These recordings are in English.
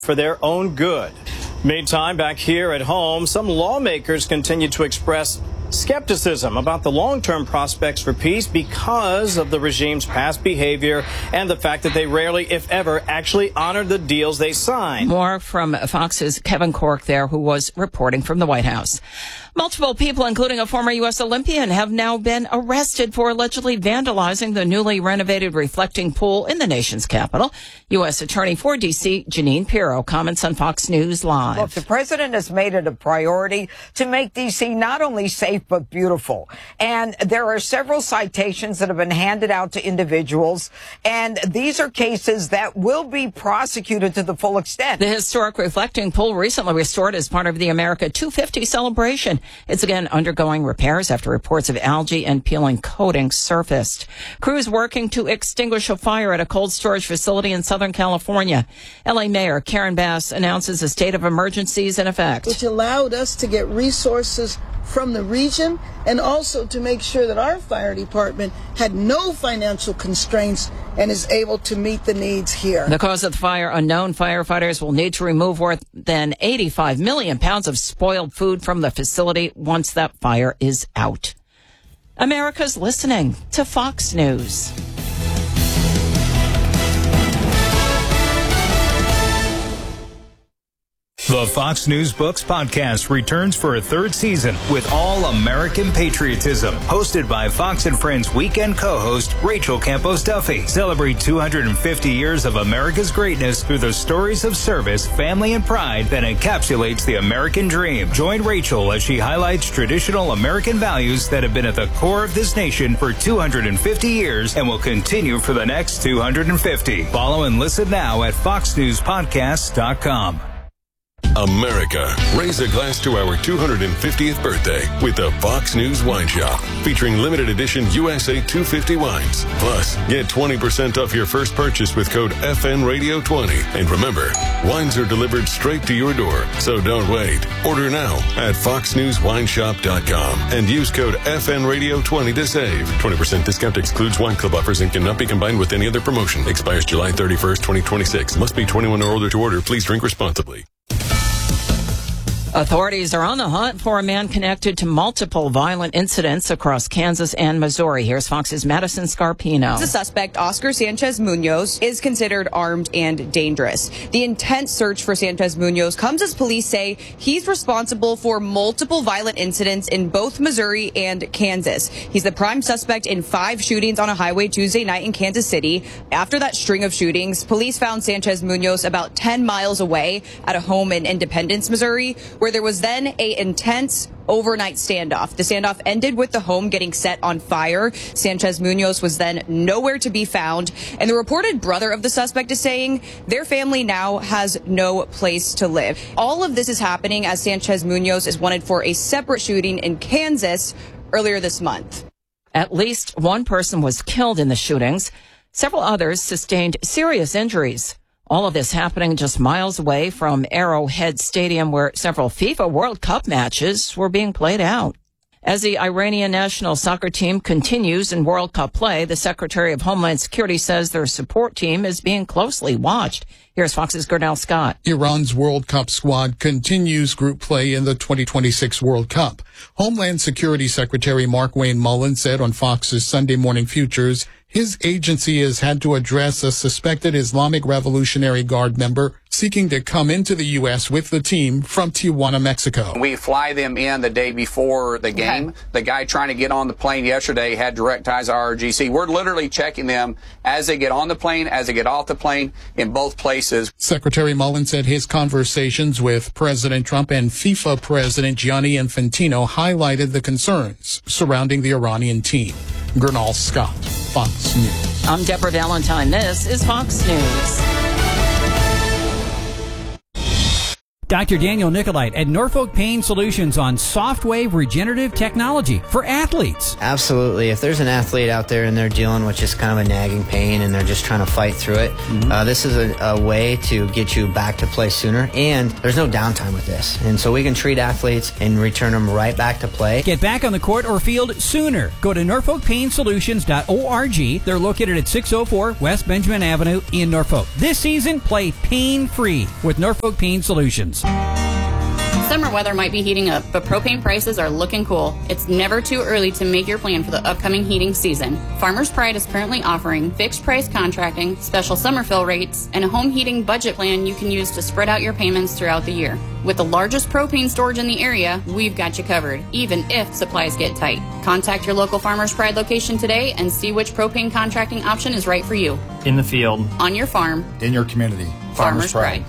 for their own good. Meantime, back here at home, some lawmakers continue to express skepticism about the long-term prospects for peace because of the regime's past behavior and the fact that they rarely, if ever, actually honored the deals they signed. More from Fox's Kevin Corke there, who was reporting from the White House. Multiple people, including a former U.S. Olympian, have now been arrested for allegedly vandalizing the newly renovated reflecting pool in the nation's capital. U.S. Attorney for D.C., Jeanine Pirro, comments on Fox News Live. Look, the president has made it a priority to make D.C. not only safe but beautiful. And there are several citations that have been handed out to individuals, and these are cases that will be prosecuted to the full extent. The historic reflecting pool recently restored as part of the America 250 celebration. It's again undergoing repairs after reports of algae and peeling coating surfaced. Crews working to extinguish a fire at a cold storage facility in Southern California. LA Mayor Karen Bass announces a state of emergency is in effect, which allowed us to get resources from the region and also to make sure that our fire department had no financial constraints and is able to meet the needs here. The cause of the fire unknown. Firefighters will need to remove more than 85 million pounds of spoiled food from the facility once that fire is out. America's listening to Fox News. The Fox News Books podcast returns for a third season with all American patriotism. Hosted by Fox and Friends weekend co-host Rachel Campos Duffy. Celebrate 250 years of America's greatness through the stories of service, family, and pride that encapsulates the American dream. Join Rachel as she highlights traditional American values that have been at the core of this nation for 250 years and will continue for the next 250. Follow and listen now at foxnewspodcast.com. America, raise a glass to our 250th birthday with the Fox News Wine Shop, featuring limited edition USA 250 wines. Plus, get 20% off your first purchase with code FNRadio20. And remember, wines are delivered straight to your door, so don't wait. Order now at foxnewswineshop.com and use code FNRadio20 to save. 20% discount excludes wine club offers and cannot be combined with any other promotion. Expires July 31st, 2026. Must be 21 or older to order. Please drink responsibly. Authorities are on the hunt for a man connected to multiple violent incidents across Kansas and Missouri. Here's Fox's Madison Scarpino. The suspect, Oscar Sanchez Munoz, is considered armed and dangerous. The intense search for Sanchez Munoz comes as police say he's responsible for multiple violent incidents in both Missouri and Kansas. He's the prime suspect in 5 shootings on a highway Tuesday night in Kansas City. After that string of shootings, police found Sanchez Munoz about 10 miles away at a home in Independence, Missouri, where there was then a intense overnight standoff. The standoff ended with the home getting set on fire. Sanchez Munoz was then nowhere to be found. And the reported brother of the suspect is saying their family now has no place to live. All of this is happening as Sanchez Munoz is wanted for a separate shooting in Kansas earlier this month. At least one person was killed in the shootings. Several others sustained serious injuries. All of this happening just miles away from Arrowhead Stadium, where several FIFA World Cup matches were being played out. As the Iranian national soccer team continues in World Cup play, the Secretary of Homeland Security says their support team is being closely watched. Here's Fox's Gernell Scott. Iran's World Cup squad continues group play in the 2026 World Cup. Homeland Security Secretary Markwayne Mullin said on Fox's Sunday Morning Futures his agency has had to address a suspected Islamic Revolutionary Guard member seeking to come into the U.S. with the team from Tijuana, Mexico. We fly them in the day before the game. Okay. The guy trying to get on the plane yesterday had direct ties to ROGC. We're literally checking them as they get on the plane, as they get off the plane, in both places. Secretary Mullin said his conversations with President Trump and FIFA President Gianni Infantino highlighted the concerns surrounding the Iranian team. Gernell Scott, Fox News. I'm Deborah Valentine. This is Fox News. Dr. Daniel Nicolite at Norfolk Pain Solutions on Softwave Regenerative Technology for athletes. Absolutely. If there's an athlete out there and they're dealing with just kind of a nagging pain and they're just trying to fight through it, this is a way to get you back to play sooner, and there's no downtime with this. And so we can treat athletes and return them right back to play. Get back on the court or field sooner. Go to NorfolkPainSolutions.org. They're located at 604 West Benjamin Avenue in Norfolk. This season, play pain-free with Norfolk Pain Solutions. Summer weather might be heating up, but propane prices are looking cool. It's never too early to make your plan for the upcoming heating season. Farmers Pride is currently offering fixed price contracting, special summer fill rates, and a home heating budget plan you can use to spread out your payments throughout the year. With the largest propane storage in the area, we've got you covered, even if supplies get tight. Contact your local Farmers Pride location today and see which propane contracting option is right for you. In the field. On your farm. In your community. Farmers Pride.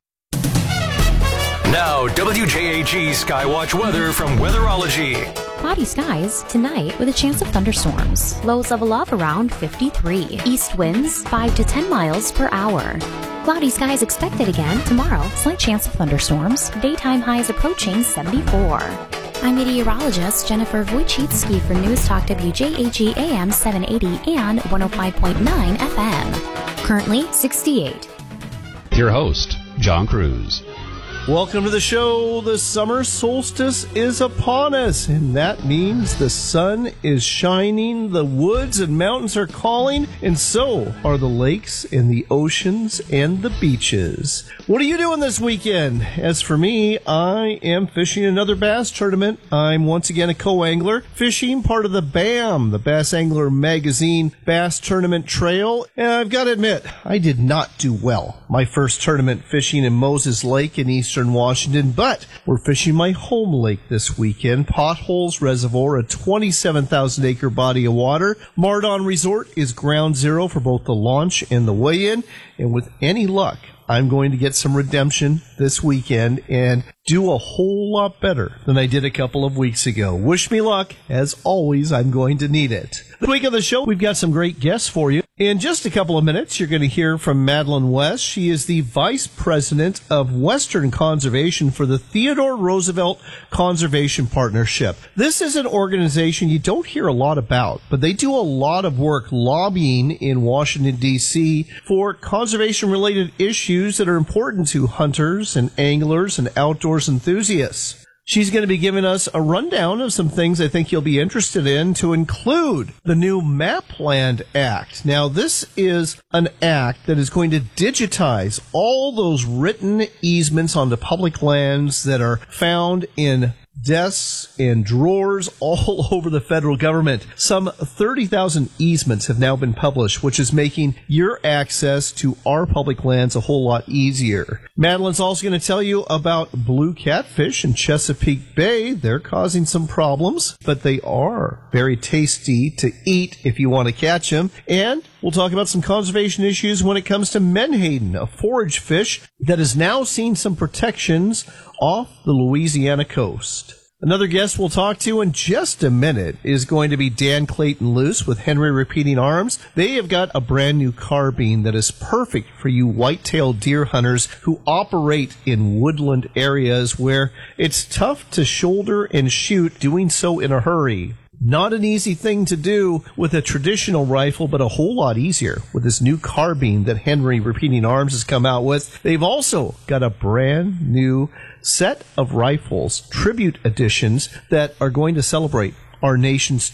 Now, WJAG Skywatch weather from Weatherology. Cloudy skies tonight with a chance of thunderstorms. Lows level off around 53. East winds 5 to 10 miles per hour. Cloudy skies expected again tomorrow. Slight chance of thunderstorms. Daytime highs approaching 74. I'm meteorologist Jennifer Wojcicki for News Talk WJAG AM 780 and 105.9 FM. Currently 68. Your host, John Cruz. Welcome to the show. The summer solstice is upon us, and that means the sun is shining, the woods and mountains are calling, and so are the lakes and the oceans and the beaches. What are you doing this weekend? As for me, I am fishing another bass tournament. I'm once again a co-angler, fishing part of the BAM, the Bass Angler Magazine Bass Tournament Trail, and I've got to admit, I did not do well. My first tournament fishing in Moses Lake in eastern Washington, but we're fishing my home lake this weekend, Potholes Reservoir, a 27,000-acre body of water. Mardon Resort is ground zero for both the launch and the weigh-in, and with any luck, I'm going to get some redemption this weekend and do a whole lot better than I did a couple of weeks ago. Wish me luck. As always, I'm going to need it. This week on the show, we've got some great guests for you. In just a couple of minutes, you're going to hear from Madeline West. She is the Vice President of Western Conservation for the Theodore Roosevelt Conservation Partnership. This is an organization you don't hear a lot about, but they do a lot of work lobbying in Washington, D.C. for conservation-related issues that are important to hunters and anglers and outdoors enthusiasts. She's going to be giving us a rundown of some things I think you'll be interested in, to include the new Mapland Act. Now, this is an act that is going to digitize all those written easements onto public lands that are found in desks and drawers all over the federal government. Some 30,000 easements have now been published, which is making your access to our public lands a whole lot easier. Madeline's also going to tell you about blue catfish in Chesapeake Bay. They're causing some problems, but they are very tasty to eat if you want to catch them. And we'll talk about some conservation issues when it comes to menhaden, a forage fish that has now seen some protections off the Louisiana coast. Another guest we'll talk to in just a minute is going to be Dan Clayton Luce with Henry Repeating Arms. They have got a brand new carbine that is perfect for you white-tailed deer hunters who operate in woodland areas where it's tough to shoulder and shoot, doing so in a hurry. Not an easy thing to do with a traditional rifle, but a whole lot easier with this new carbine that Henry Repeating Arms has come out with. They've also got a brand new set of rifles, tribute editions, that are going to celebrate our nation's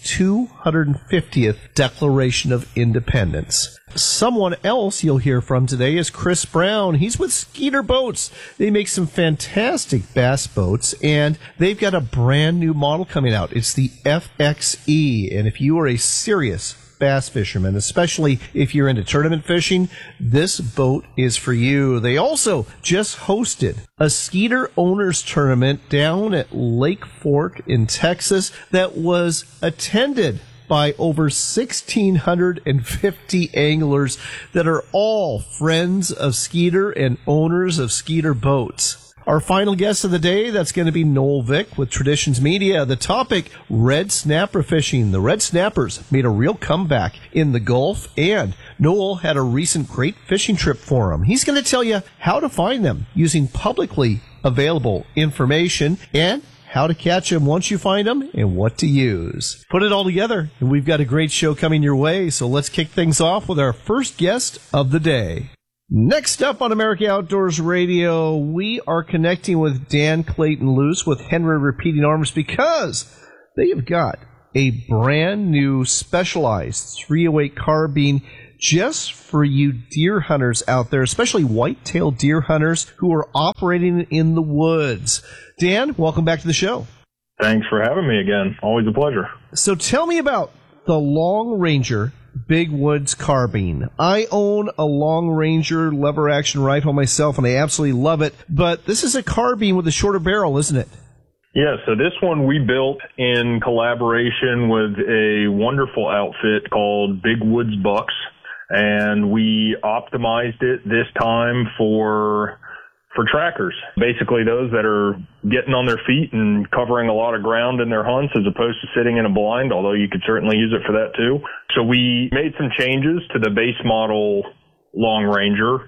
250th Declaration of Independence. Someone else you'll hear from today is Chris Brown. He's with Skeeter Boats. They make some fantastic bass boats, and they've got a brand new model coming out. It's the FXE, and if you are a serious bass fisherman, especially if you're into tournament fishing, this boat is for you. They also just hosted a Skeeter Owners Tournament down at Lake Fork in Texas that was attended by over 1,650 anglers that are all friends of Skeeter and owners of Skeeter boats. Our final guest of the day, that's going to be Noel Vick with Traditions Media. The topic, red snapper fishing. The red snappers made a real comeback in the Gulf, and Noel had a recent great fishing trip for them. He's going to tell you how to find them using publicly available information and how to catch them once you find them and what to use. Put it all together, and we've got a great show coming your way, so let's kick things off with our first guest of the day. Next up on America Outdoors Radio, we are connecting with Dan Clayton Luce with Henry Repeating Arms because they have got a brand new specialized 308 carbine just for you deer hunters out there, especially white-tailed deer hunters who are operating in the woods. Dan, welcome back to the show. Thanks for having me again. Always a pleasure. So tell me about the Long Ranger Big Woods carbine. I own a Long Ranger lever action rifle myself, and I absolutely love it. But this is a carbine with a shorter barrel, isn't it? Yeah, so this one we built in collaboration with a wonderful outfit called Big Woods Bucks, and we optimized it this time for trackers, basically those that are getting on their feet and covering a lot of ground in their hunts as opposed to sitting in a blind, although you could certainly use it for that too. So we made some changes to the base model Long Ranger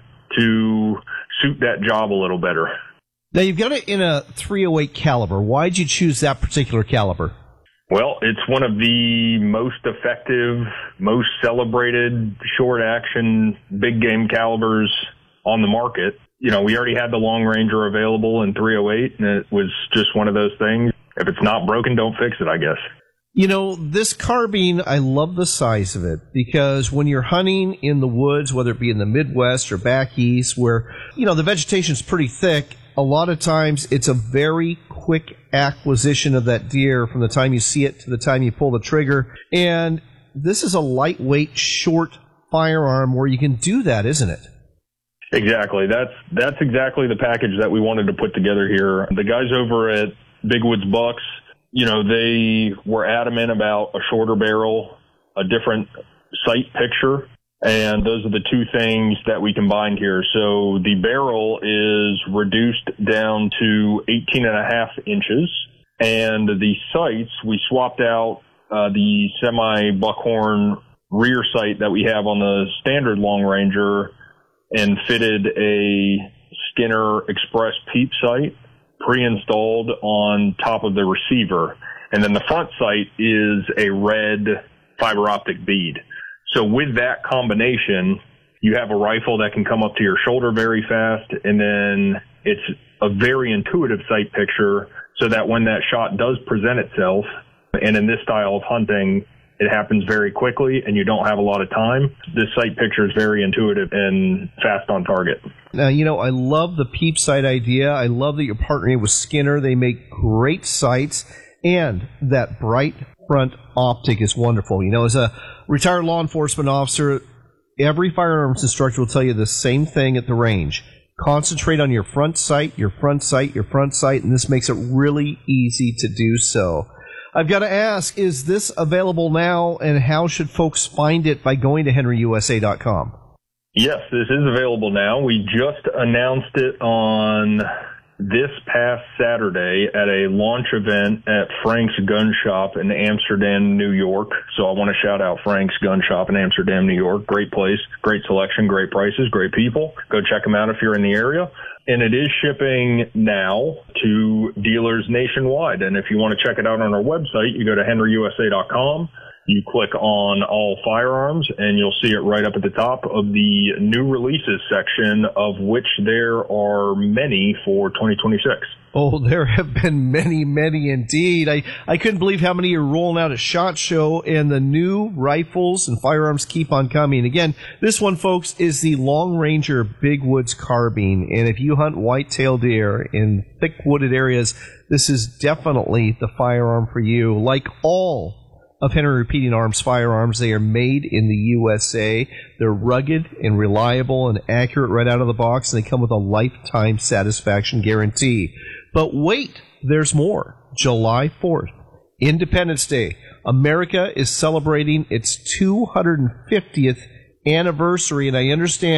to suit that job a little better. Now, you've got it in a 308 caliber. Why'd you choose that particular caliber? Well, it's one of the most effective, most celebrated short action big game calibers on the market. You know, we already had the Long Ranger available in 308, and it was just one of those things. If it's not broken, don't fix it, I guess. You know, this carbine, I love the size of it because when you're hunting in the woods, whether it be in the Midwest or back east where, you know, the vegetation's pretty thick, a lot of times it's a very quick acquisition of that deer from the time you see it to the time you pull the trigger. And this is a lightweight, short firearm where you can do that, isn't it? Exactly. That's exactly the package that we wanted to put together here. The guys over at Big Woods Bucks, you know, they were adamant about a shorter barrel, a different sight picture, and those are the two things that we combined here. So the barrel is reduced down to 18.5 inches, and the sights, we swapped out the semi-buckhorn rear sight that we have on the standard Long Ranger and fitted a Skinner Express peep sight pre-installed on top of the receiver. And then the front sight is a red fiber optic bead. So with that combination, you have a rifle that can come up to your shoulder very fast, and then it's a very intuitive sight picture so that when that shot does present itself, and in this style of hunting, it happens very quickly and you don't have a lot of time. This sight picture is very intuitive and fast on target. Now, you know, I love the peep sight idea. I love that you're partnering with Skinner. They make great sights, and that bright front optic is wonderful. You know, as a retired law enforcement officer, every firearms instructor will tell you the same thing at the range. Concentrate on your front sight, your front sight, your front sight, and this makes it really easy to do so. I've got to ask, is this available now, and how should folks find it by going to henryusa.com? Yes, this is available now. We just announced it on this past Saturday at a launch event at Frank's Gun Shop in Amsterdam, New York. So I want to shout out Frank's Gun Shop in Amsterdam, New York. Great place, great selection, great prices, great people. Go check them out if you're in the area. And it is shipping now to dealers nationwide. And if you want to check it out on our website, you go to henryusa.com. You click on all firearms, and you'll see it right up at the top of the new releases section, of which there are many for 2026. Oh, there have been many, many indeed. I couldn't believe how many are rolling out at SHOT Show, and the new rifles and firearms keep on coming. Again, this one, folks, is the Long Ranger Big Woods carbine, and if you hunt white-tailed deer in thick wooded areas, this is definitely the firearm for you. Like all of Henry Repeating Arms firearms, they are made in the USA. They're rugged and reliable and accurate right out of the box, and they come with a lifetime satisfaction guarantee. But wait, there's more. July 4th, Independence Day. America is celebrating its 250th anniversary, and I understand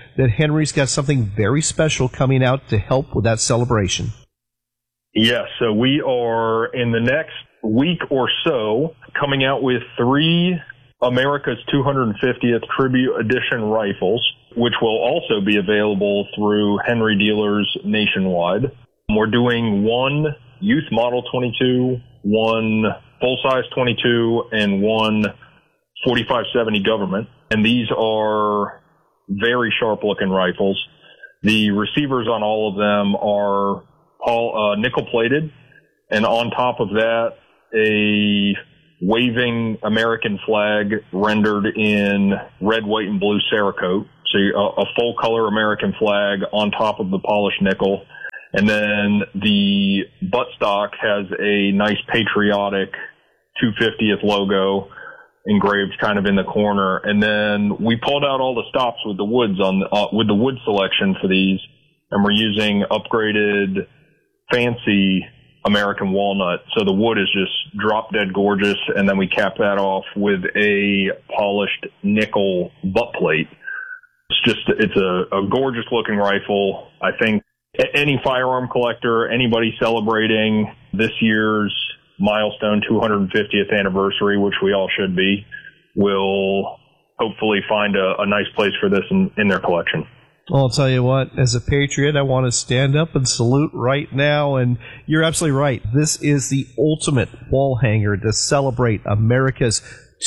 that Henry's got something very special coming out to help with that celebration. Yes, so we are in the next week or so coming out with 3 America's 250th Tribute Edition rifles, which will also be available through Henry dealers nationwide. We're doing 1 youth model 22, 1 full-size 22, and 1 4570 government. And these are very sharp-looking rifles. The receivers on all of them are all nickel-plated, and on top of that, a waving American flag rendered in red, white, and blue Cerakote. So a full-color American flag on top of the polished nickel. And then the buttstock has a nice patriotic 250th logo engraved kind of in the corner. And then we pulled out all the stops with the woods with the wood selection for these, and we're using upgraded fancy American walnut. So the wood is just drop dead gorgeous, and then we cap that off with a polished nickel butt plate. It's a gorgeous looking rifle. I think any firearm collector, anybody celebrating this year's milestone 250th anniversary, which we all should be, will hopefully find a nice place for this in their collection. Well, I'll tell you what, as a patriot, I want to stand up and salute right now, and you're absolutely right. This is the ultimate wall hanger to celebrate America's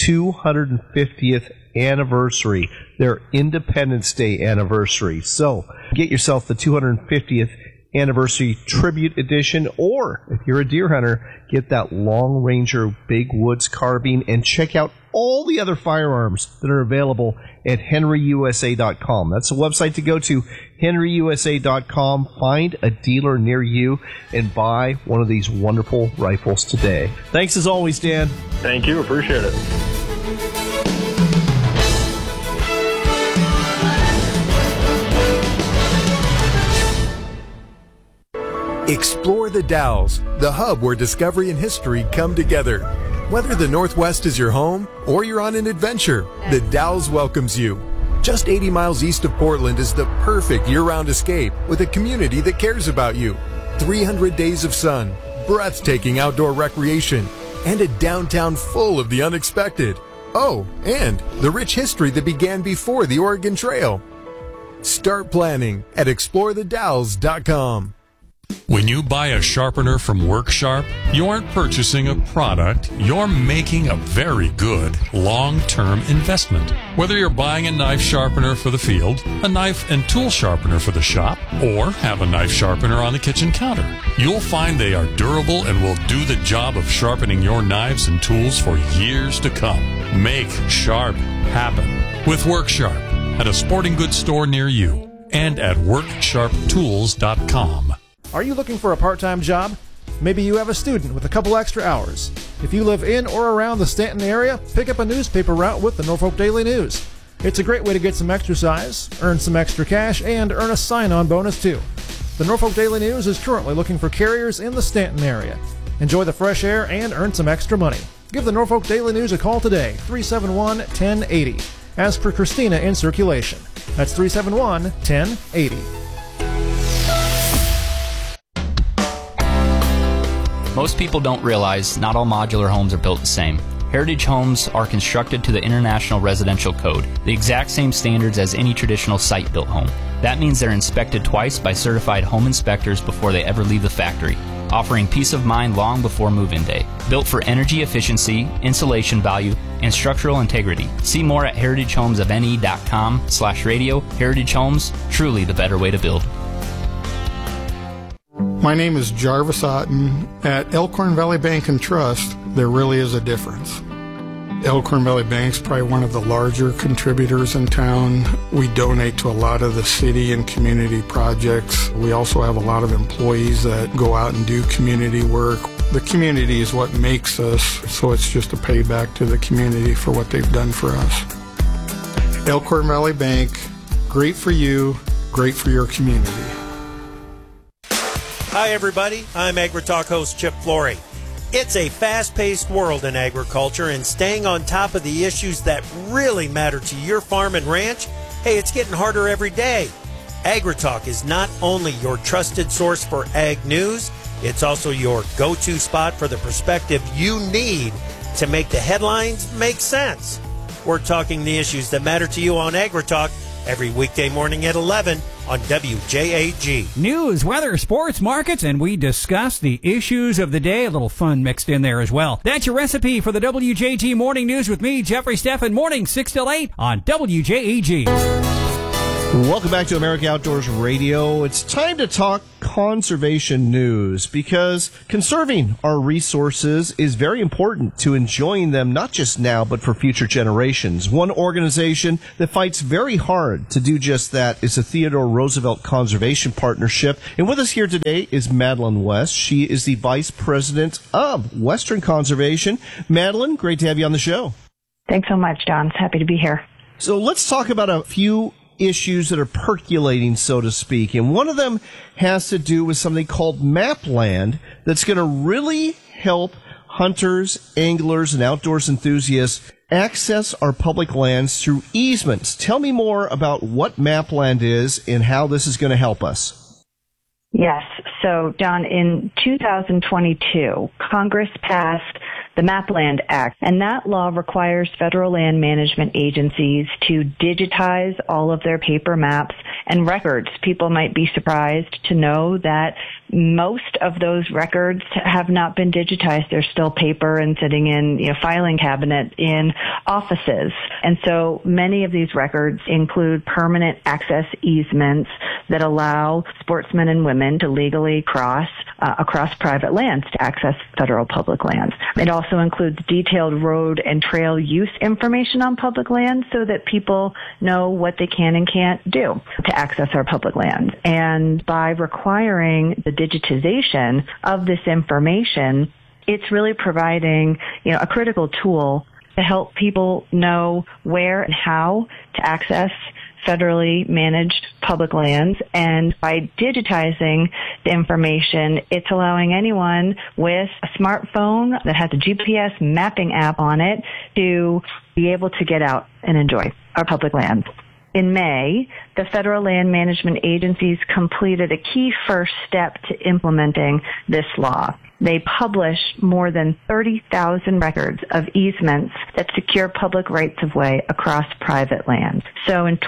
250th anniversary, their Independence Day anniversary. So get yourself the 250th anniversary tribute edition, or if you're a deer hunter, get that Long Ranger Big Woods carbine, and check out all the other firearms that are available at henryusa.com. That's the website to go to, henryusa.com. Find a dealer near you and buy one of these wonderful rifles today. Thanks as always, Dan. Thank you. Appreciate it. Explore the Dalles, the hub where discovery and history come together. Whether the Northwest is your home or you're on an adventure, the Dalles welcomes you. Just 80 miles east of Portland is the perfect year-round escape with a community that cares about you. 300 days of sun, breathtaking outdoor recreation, and a downtown full of the unexpected. Oh, and the rich history that began before the Oregon Trail. Start planning at explorethedalles.com. When you buy a sharpener from WorkSharp, you aren't purchasing a product, you're making a very good long-term investment. Whether you're buying a knife sharpener for the field, a knife and tool sharpener for the shop, or have a knife sharpener on the kitchen counter, you'll find they are durable and will do the job of sharpening your knives and tools for years to come. Make sharp happen with WorkSharp at a sporting goods store near you and at WorkSharpTools.com. Are you looking for a part-time job? Maybe you have a student with a couple extra hours. If you live in or around the Stanton area, pick up a newspaper route with the Norfolk Daily News. It's a great way to get some exercise, earn some extra cash, and earn a sign-on bonus too. The Norfolk Daily News is currently looking for carriers in the Stanton area. Enjoy the fresh air and earn some extra money. Give the Norfolk Daily News a call today, 371-1080. Ask for Christina in circulation. That's 371-1080. Most people don't realize not all modular homes are built the same. Heritage homes are constructed to the International Residential Code, the exact same standards as any traditional site-built home. That means they're inspected twice by certified home inspectors before they ever leave the factory, offering peace of mind long before move-in day. Built for energy efficiency, insulation value, and structural integrity. See more at heritagehomes.ne.com/radio. Heritage Homes, truly the better way to build. My name is Jarvis Otten. At Elkhorn Valley Bank and Trust, there really is a difference. Elkhorn Valley Bank's probably one of the larger contributors in town. We donate to a lot of the city and community projects. We also have a lot of employees that go out and do community work. The community is what makes us, so it's just a payback to the community for what they've done for us. Elkhorn Valley Bank, great for you, great for your community. Hi, everybody. I'm AgriTalk host Chip Flory. It's a fast-paced world in agriculture, and staying on top of the issues that really matter to your farm and ranch Hey, it's getting harder every day. AgriTalk is not only your trusted source for ag news, it's also your go-to spot for the perspective you need to make the headlines make sense. We're talking the issues that matter to you on AgriTalk every weekday morning at 11 on WJAG. News, weather, sports, markets, and we discuss the issues of the day. A little fun mixed in there as well. That's your recipe for the WJG Morning News with me, Jeffrey Steffen, morning 6 till 8 on WJAG. Welcome back to America Outdoors Radio. It's time to talk conservation news because conserving our resources is very important to enjoying them not just now but for future generations. One organization that fights very hard to do just that is the Theodore Roosevelt Conservation Partnership. And with us here today is Madeline West. She is the Vice President of Western Conservation. Madeline, great to have you on the show. Thanks so much, John. Happy to be here. So let's talk about a few issues that are percolating, so to speak. And one of them has to do with something called Mapland that's going to really help hunters, anglers, and outdoors enthusiasts access our public lands through easements. Tell me more about what Mapland is and how this is going to help us. Yes. So, John, in 2022, Congress passed the Mapland Act, and that law requires federal land management agencies to digitize all of their paper maps and records. People might be surprised to know that most of those records have not been digitized. They're still paper and sitting in filing cabinet in offices. And so many of these records include permanent access easements that allow sportsmen and women to legally cross across private lands to access federal public lands. It also includes detailed road and trail use information on public lands so that people know what they can and can't do to access our public lands. And by requiring the digitization of this information, it's really providing, a critical tool to help people know where and how to access federally managed public lands. And by digitizing the information, it's allowing anyone with a smartphone that has a GPS mapping app on it to be able to get out and enjoy our public lands. In May, the federal land management agencies completed a key first step to implementing this law. They published more than 30,000 records of easements that secure public rights-of-way across private lands. So in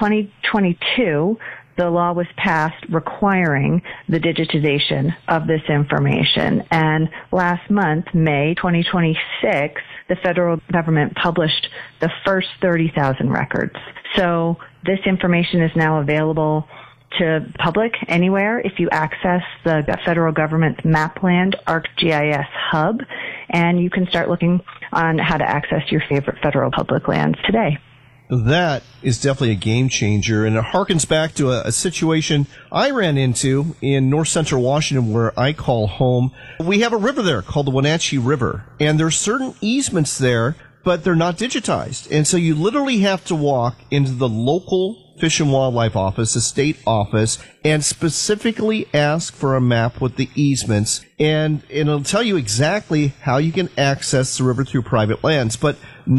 2022, the law was passed requiring the digitization of this information. And last month, May 2026, the federal government published the first 30,000 records. So this information is now available to public anywhere if you access the federal government's Mapland ArcGIS hub, and you can start looking on how to access your favorite federal public lands today. That is definitely a game changer, and it harkens back to a situation I ran into in north central Washington where I call home. We have a river there called the Wenatchee River, and there's certain easements there, but they're not digitized. And so you literally have to walk into the local Fish and Wildlife Office, the state office, and specifically ask for a map with the easements, and it'll tell you exactly how you can access the river through private lands. But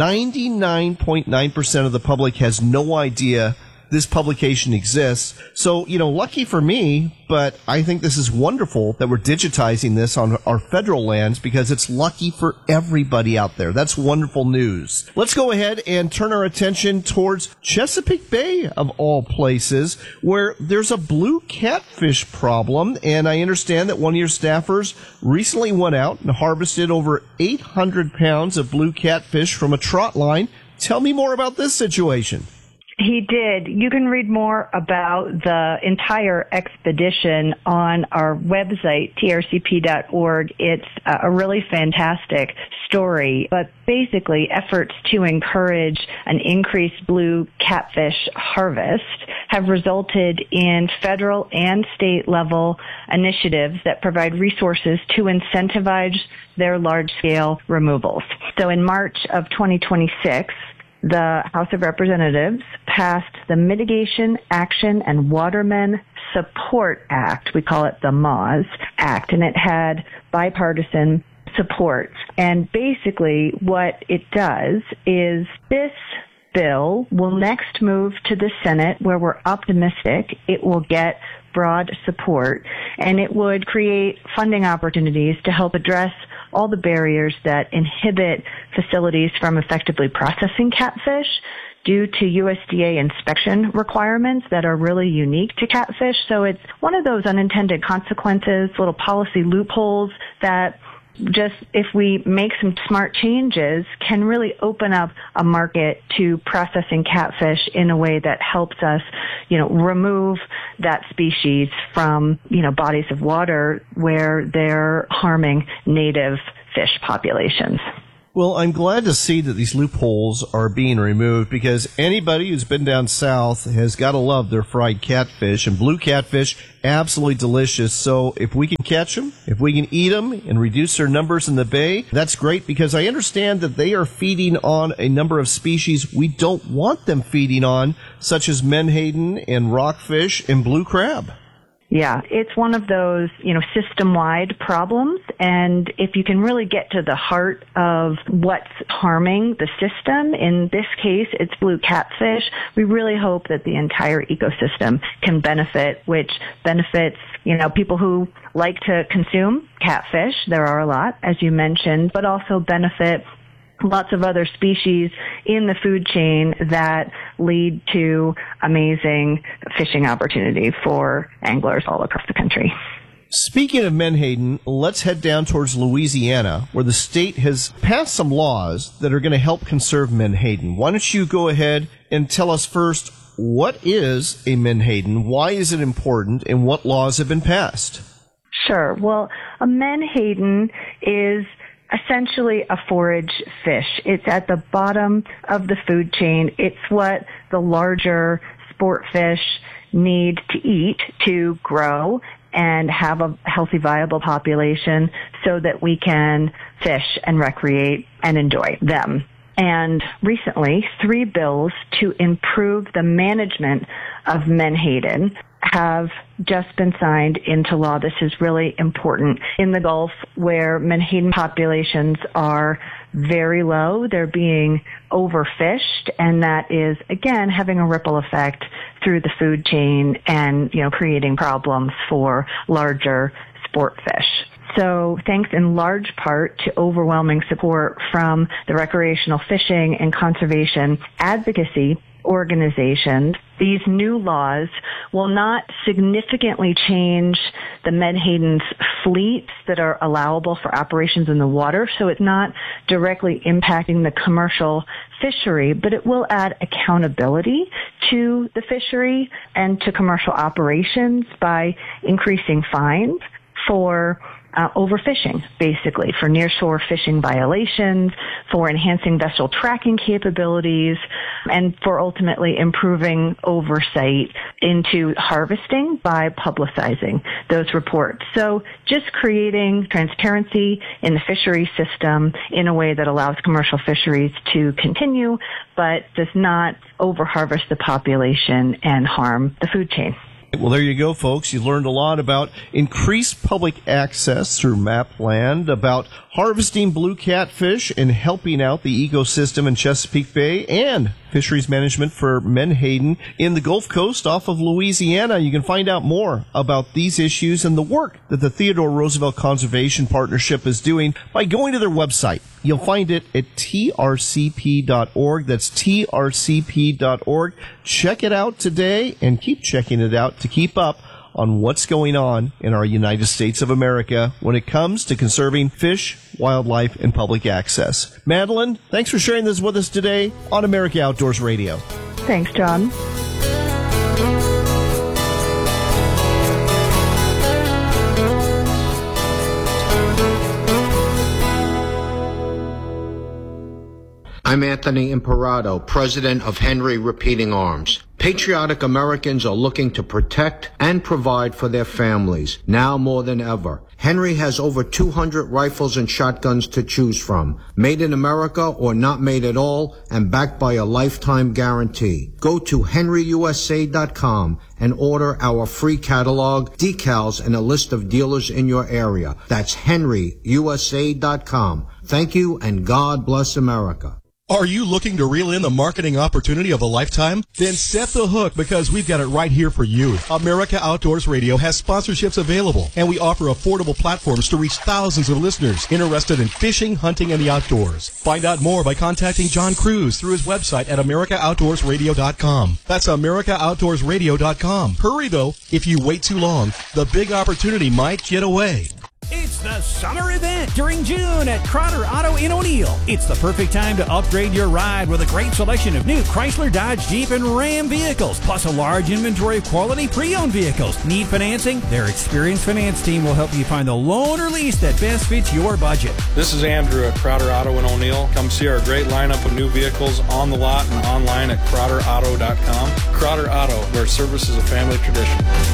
99.9% of the public has no idea this publication exists. So, lucky for me, but I think this is wonderful that we're digitizing this on our federal lands because it's lucky for everybody out there. That's wonderful news. Let's go ahead and turn our attention towards Chesapeake Bay, of all places, where there's a blue catfish problem. And I understand that one of your staffers recently went out and harvested over 800 pounds of blue catfish from a trot line. Tell me more about this situation. He did. You can read more about the entire expedition on our website, trcp.org. It's a really fantastic story, but basically efforts to encourage an increased blue catfish harvest have resulted in federal and state level initiatives that provide resources to incentivize their large-scale removals. So in March of 2026, the House of Representatives passed the Mitigation, Action, and Watermen Support Act. We call it the MAWS Act, and it had bipartisan support. And basically what it does is this bill will next move to the Senate, where we're optimistic it will get broad support, and it would create funding opportunities to help address all the barriers that inhibit facilities from effectively processing catfish due to USDA inspection requirements that are really unique to catfish. So it's one of those unintended consequences, little policy loopholes that just, if we make some smart changes, can really open up a market to processing catfish in a way that helps us, remove that species from, bodies of water where they're harming native fish populations. Well, I'm glad to see that these loopholes are being removed, because anybody who's been down south has got to love their fried catfish, and blue catfish, absolutely delicious. So if we can catch them, if we can eat them and reduce their numbers in the bay, that's great, because I understand that they are feeding on a number of species we don't want them feeding on, such as menhaden and rockfish and blue crab. Yeah, it's one of those, system-wide problems. And if you can really get to the heart of what's harming the system, in this case, it's blue catfish, we really hope that the entire ecosystem can benefit, which benefits, people who like to consume catfish. There are a lot, as you mentioned, but also benefit lots of other species in the food chain that lead to amazing fishing opportunity for anglers all across the country. Speaking of menhaden, let's head down towards Louisiana, where the state has passed some laws that are going to help conserve menhaden. Why don't you go ahead and tell us first, what is a menhaden, why is it important, and what laws have been passed? Sure. Well, a menhaden is essentially a forage fish. It's at the bottom of the food chain. It's what the larger sport fish need to eat to grow and have a healthy, viable population so that we can fish and recreate and enjoy them. And recently, 3 bills to improve the management of menhaden have just been signed into law. This is really important. In the Gulf, where menhaden populations are very low, they're being overfished, and that is, again, having a ripple effect through the food chain and, creating problems for larger sport fish. So thanks in large part to overwhelming support from the recreational fishing and conservation advocacy organizations, these new laws will not significantly change the menhaden's fleets that are allowable for operations in the water, so it's not directly impacting the commercial fishery, but it will add accountability to the fishery and to commercial operations by increasing fines for overfishing, basically, for nearshore fishing violations, for enhancing vessel tracking capabilities, and for ultimately improving oversight into harvesting by publicizing those reports. So just creating transparency in the fishery system in a way that allows commercial fisheries to continue, but does not overharvest the population and harm the food chain. Well, there you go, folks. You learned a lot about increased public access through MapLand, about harvesting blue catfish and helping out the ecosystem in Chesapeake Bay, and fisheries management for menhaden in the Gulf Coast off of Louisiana. You can find out more about these issues and the work that the Theodore Roosevelt Conservation Partnership is doing by going to their website. You'll find it at trcp.org. That's trcp.org. Check it out today and keep checking it out to keep up on what's going on in our United States of America when it comes to conserving fish, wildlife, and public access. Madeline, thanks for sharing this with us today on America Outdoors Radio. Thanks, John. I'm Anthony Imperato, president of Henry Repeating Arms. Patriotic Americans are looking to protect and provide for their families, now more than ever. Henry has over 200 rifles and shotguns to choose from, made in America or not made at all, and backed by a lifetime guarantee. Go to henryusa.com and order our free catalog, decals, and a list of dealers in your area. That's henryusa.com. Thank you, and God bless America. Are you looking to reel in the marketing opportunity of a lifetime? Then set the hook, because we've got it right here for you. America Outdoors Radio has sponsorships available, and we offer affordable platforms to reach thousands of listeners interested in fishing, hunting, and the outdoors. Find out more by contacting John Cruz through his website at AmericaOutdoorsRadio.com. That's AmericaOutdoorsRadio.com. Hurry, though. If you wait too long, the big opportunity might get away. It's the summer event during June at Crowder Auto in O'Neill. It's the perfect time to upgrade your ride with a great selection of new Chrysler, Dodge, Jeep, and Ram vehicles, plus a large inventory of quality pre-owned vehicles. Need financing? Their experienced finance team will help you find the loan or lease that best fits your budget. This is Andrew at Crowder Auto in O'Neill. Come see our great lineup of new vehicles on the lot and online at CrowderAuto.com. Crowder Auto, where service is a family tradition.